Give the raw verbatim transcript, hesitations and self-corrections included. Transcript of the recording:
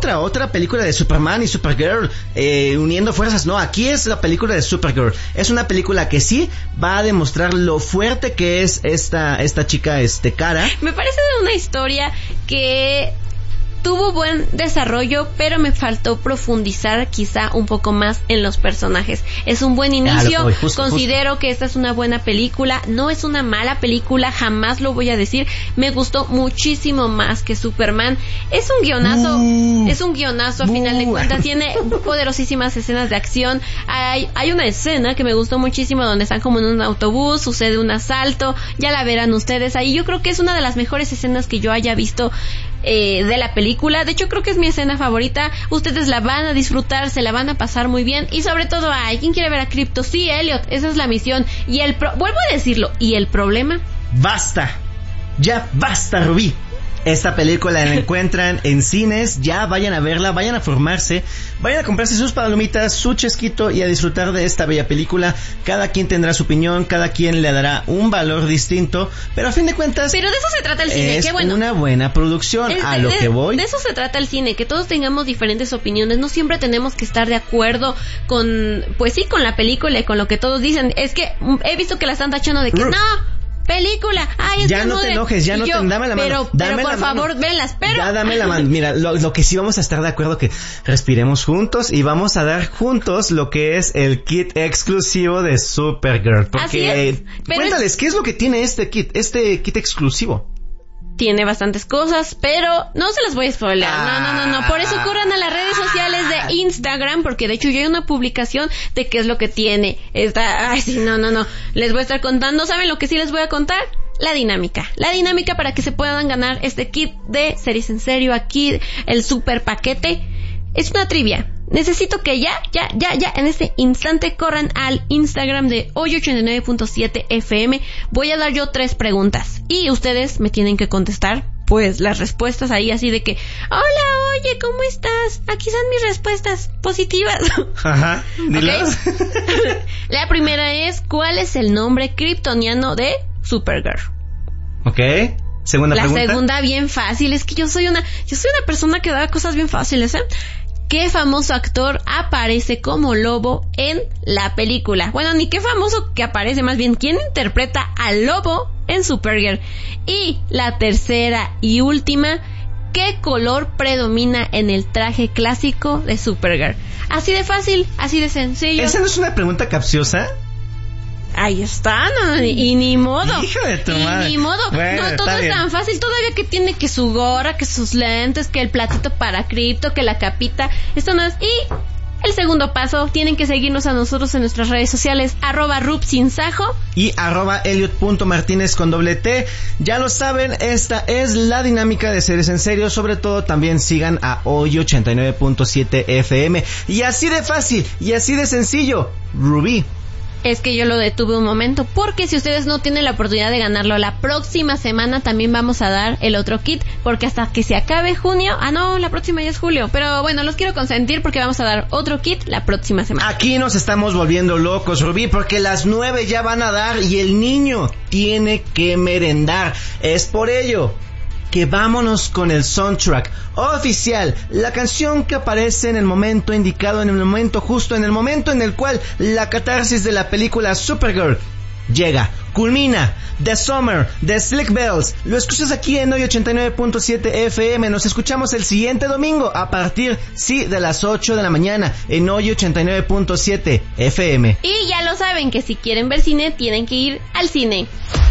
otra, otra película de Superman y Supergirl eh, uniendo fuerzas. No, aquí es la película de Supergirl. Es una película que sí va a demostrar lo fuerte que es esta, esta chica, este, Kara. Me parece de una historia que tuvo buen desarrollo, pero me faltó profundizar quizá un poco más en los personajes. Es un buen inicio, ah, justo, considero justo. que esta es una buena película, no es una mala película, jamás lo voy a decir, me gustó muchísimo más que Superman. Es un guionazo, uh, es un guionazo a uh, final de cuentas, tiene poderosísimas escenas de acción. Hay, hay una escena que me gustó muchísimo donde están como en un autobús, sucede un asalto, ya la verán ustedes ahí. Yo creo que es una de las mejores escenas que yo haya visto Eh, de la película. De hecho, creo que es mi escena favorita. Ustedes la van a disfrutar, se la van a pasar muy bien. Y sobre todo, ay, ¿quién quiere ver a Krypto? Sí, Elliot, esa es la misión. Y el pro- vuelvo a decirlo, ¿y el problema? Basta, ya basta, Rubí. Esta película la encuentran en cines, ya vayan a verla, vayan a formarse, vayan a comprarse sus palomitas, su chesquito y a disfrutar de esta bella película. Cada quien tendrá su opinión, cada quien le dará un valor distinto, pero a fin de cuentas... Pero de eso se trata el cine, es qué bueno. una buena producción, es, a de, lo que voy. De eso se trata el cine, que todos tengamos diferentes opiniones, no siempre tenemos que estar de acuerdo con, pues sí, con la película y con lo que todos dicen. Es que he visto que la están tachando de que Ruth. no... película, ay, es ya no de... te enojes, ya no yo, te dame la mano, pero, dame pero por la favor, mano. venlas, pero ya dame la mano. Mira, lo, lo que sí vamos a estar de acuerdo que respiremos juntos y vamos a dar juntos lo que es el kit exclusivo de Supergirl, porque es, cuéntales es... qué es lo que tiene este kit, este kit exclusivo. Tiene bastantes cosas, pero no se las voy a spoiler. Ah. No, no, no, no. Por eso corran a las redes sociales de Instagram, porque de hecho yo hay una publicación de qué es lo que tiene. Está, ay, sí, no, no, no. Les voy a estar contando. ¿Saben lo que sí les voy a contar? La dinámica. La dinámica para que se puedan ganar este kit de Series en Serio, aquí, el super paquete. Es una trivia. Necesito que ya, ya, ya, ya, en este instante corran al Instagram de Hoy ochenta y nueve punto siete F M. Voy a dar yo tres preguntas y ustedes me tienen que contestar, pues, las respuestas ahí así de que, hola, oye, ¿cómo estás? Aquí están mis respuestas positivas. Ajá, dilas. ¿Okay? La primera es, ¿cuál es el nombre kryptoniano de Supergirl? Ok. Segunda la pregunta. La segunda bien fácil, es que yo soy una, yo soy una persona que da cosas bien fáciles, ¿eh? ¿Qué famoso actor aparece como Lobo en la película? Bueno, ni qué famoso que aparece, más bien, ¿quién interpreta al Lobo en Supergirl? Y la tercera y última, ¿qué color predomina en el traje clásico de Supergirl? Así de fácil, así de sencillo. ¿Esa no es una pregunta capciosa? Ahí está, no, y ni modo. Hijo de tu y madre. ni modo. Bueno, no, todo es bien. tan fácil. Todavía que tiene que su gorra, que sus lentes, que el platito para Krypto, que la capita. Esto no es. Y el segundo paso, tienen que seguirnos a nosotros en nuestras redes sociales, arroba rupsinsajo y arroba eliot.martínez con doble T. Ya lo saben, esta es la dinámica de Series en Serio. Sobre todo también sigan a Hoy ochenta y nueve punto siete F M. Y así de fácil, y así de sencillo, Rubí. Es que yo lo detuve un momento, porque si ustedes no tienen la oportunidad de ganarlo, la próxima semana también vamos a dar el otro kit, porque hasta que se acabe junio, ah no, la próxima ya es julio, pero bueno, los quiero consentir porque vamos a dar otro kit la próxima semana. Aquí nos estamos volviendo locos, Rubí, porque las nueve ya van a dar y el niño tiene que merendar. Es por ello que vámonos con el soundtrack oficial, la canción que aparece en el momento indicado, en el momento justo, en el momento en el cual la catarsis de la película Supergirl llega, culmina. The Summer, de Slick Bells. Lo escuchas aquí en Hoy ochenta y nueve punto siete F M. Nos escuchamos el siguiente domingo a partir, sí, de las ocho de la mañana en Hoy ochenta y nueve punto siete F M. Y ya lo saben que si quieren ver cine, tienen que ir al cine.